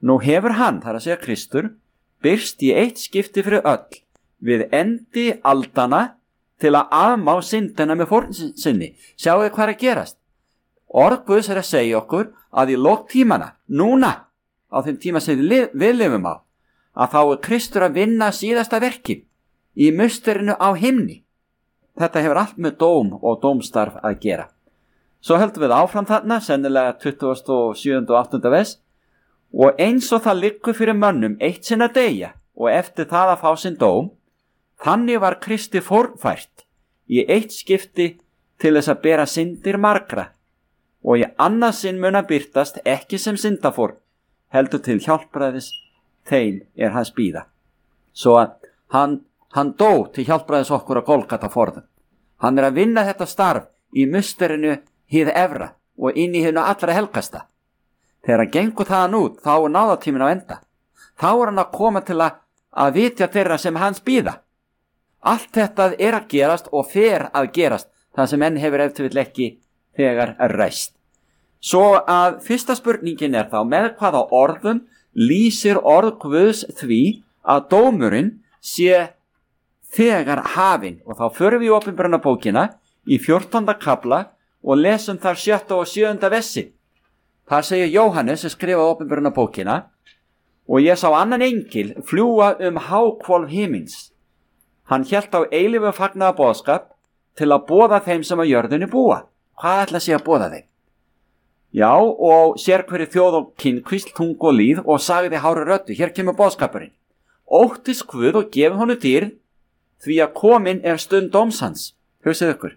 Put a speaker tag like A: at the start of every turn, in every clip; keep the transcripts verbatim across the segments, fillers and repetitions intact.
A: Nú hefur hann, þar að segja Kristur, birst í eitt skipti fyrir öll við endi aldana til að afmá syndina með fórn sinni. Sjáu þið hvað er að gerast? Orð Guðs er að segja okkur að í lok tímana, núna, á þeim tíma sem við lifum á, að þá er Kristur að vinna síðasta verki í musterinu á himni. Þetta hefur allt með dóm og dómstarf að gera. Svo höldum við áfram þarna, sennilega tuttugasta og sjöunda og áttunda vers, og eins og það liggur fyrir mönnum eitt sinn að deyja og eftir það að fá sinn dóm, þannig var Kristi fórnfært í eitt skipti til þess að bera syndir margra og í annað sinn mun að birtast ekki sem syndafórn, heldur til hjálpræðis þeim er hans bíða. Svo að hann, hann dó til hjálpræðis okkur að Golgata forðum. Hann er að vinna þetta starf í musterinu hið efra og inn í hinu allra helgasta. Þegar hann gengur þaðan út, þá er náðatíminn á enda. Þá er hann að koma til að, að vitja þeirra sem hans bíða. Allt þetta er að gerast og fer að gerast, það sem enn hefur eftir vill ekki þegar er ræst. Svo að fyrsta spurningin er þá, með hvaða orðum lýsir orð Guðs því að dómurinn sé þegar hafinn. Og þá förum við í Opinberunarbókina í fjórtánda kafla og lesum þar sjötta og sjöunda vessi. Þar segir Jóhannes sem skrifaði Opinberunarbókina: og ég sá annan engil fljúga um háhvolf himins. Hann hélt á eilífu fagnaða boðskap til að boða þeim sem á jörðinni búa. Hvað ætla sé að boða þeim? Já, og sér hverju þjóð og kynkvísl, tung og líð, og sagði hári röddu: hér kemur boðskapurinn. Óttist Guð og gefið honum dýrð, því að komin er stund dóms hans. Hugsið ykkur.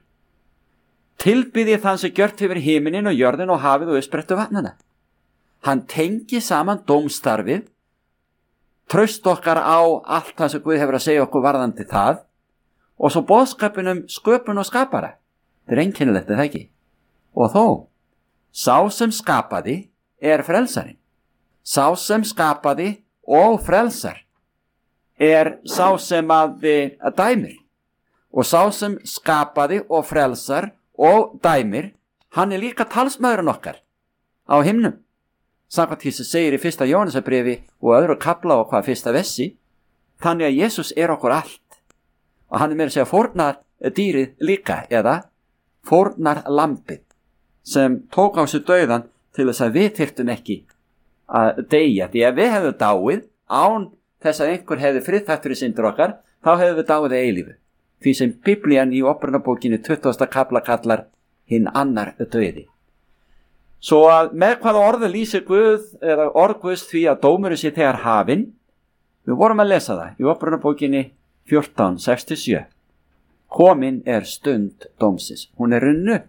A: Tilbyðið þann sem gjört yfir himinin og jörðin og hafið og uppsprettu vatnana. Hann tengi saman dómstarfið, traust okkar á allt það sem Guð hefur að segja okkur varðandi það, og svo boðskapinum sköpun og skapara. Þetta er einkennilegt, er það ekki? Og þó, sá sem skapaði er frelsarinn. Sá sem skapaði og frelsar er sá sem að, að dæmir. Og sá sem skapaði og frelsar og dæmir, hann er líka talsmaðurinn okkar á himnum. Samkvæmt því sem segir í fyrsta Jóhannesarbréfi og öðru kafla og hvað fyrsta vessi, þannig að Jesús er okkur allt. Og hann er meira að segja fórnar dýrið líka, eða fórnar lambið, sem tók á sig dauðan til þess að við þyrftum ekki að deyja. Því að við hefðum dáið án þess að einhver hefði friðþægt fyrir syndir okkar, þá hefðum við dáið eilífu. Því sem Biblían í Opinberunarbókinni tuttugasta kafla kallar hinn annar dauði. Svo að með hvaða orðu lýsir Guð, eða orð Guðs því að dómurinn sé þegar hafinn, við vorum að lesa það í Opinberunarbókinni fjórtán sextíu og sjö. Komin er stund dómsins, hún er runnu.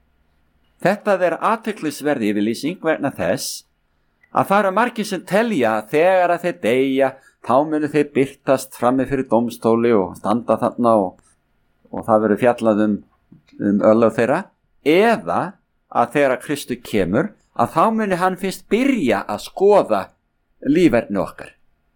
A: Þetta er athyglisverð yfirlýsing vegna þess að það eru margir sem telja að þegar að þeir deyja, þá munu þeir birtast frammi fyrir dómstóli og standa þarna og, og það verður fjallað um, um örlög þeirra, eða að þegar Kristu kemur, að þá muni hann fyrst byrja að skoða lífverðni okkar.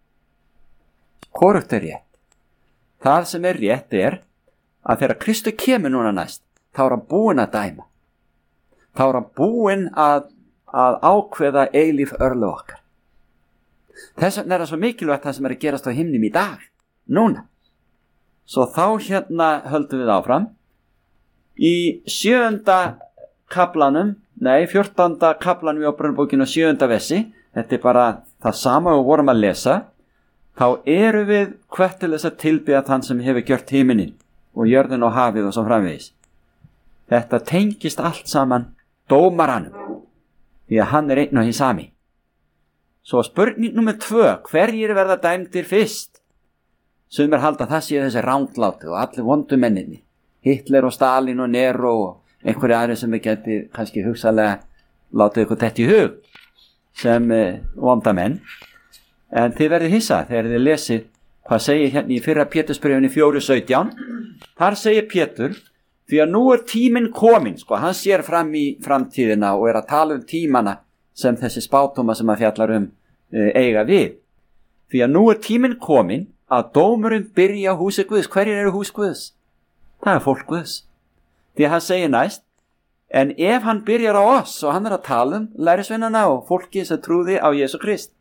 A: Hvorugt er rétt? Það sem er rétt er að þegar Kristu kemur núna næst, þá er hann búinn að dæma. Þá er hann búinn að, að ákveða eilíf örlög okkar. Þess vegna er það svo mikilvægt það sem er að gerast á himnum í dag, núna. Svo þá hérna höldum við áfram. Í sjöunda kaflanum, nei, fjórtánda kaflanum í Opinberunarbókinu og sjöunda vessi, þetta er bara það sama og vorum að lesa, þá eru við hvert til þess að tilbiðja þann sem hefur gjört himinin og jörðin og hafið og svo framvegis. Þetta tengist allt saman dómaranum, því að hann er einn og hinn sami. Svo spurning númer tvö, hverjir verða dæmdir fyrst? Sumir halda það sé þessi rándláti og allir vondu menninni, Hitler og Stalin og Nero og einhverju aðri sem við geti kannski hugsalega látið ykkur þetta í hug sem eh, vonda menn. En þið verðið hissa þegar þið lesið hvað segir hérna í fyrra Pétursbréfinu fjóra sautján. Þar segir Pétur: því að nú er tíminn kominn, sko, hann sér fram í framtíðina og er að tala um tímana sem þessi spátóma sem að fjallar um e, eiga við. Því að nú er tíminn kominn að dómurinn byrja á húsi Guðs. Hverjir eru hús Guðs? Það er fólk Guðs. Því að hann segir næst: en ef hann byrjar á oss, og hann er að tala um lærisveinana og fólki sem trúði á Jesú Krist,